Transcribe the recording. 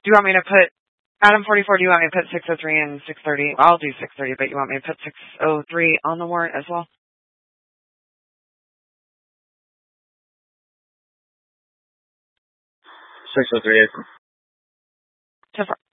Do you want me to put Adam 44? Do you want me to put 603 and 630? I'll do 630, but you want me to put 603 on the warrant as well? 603.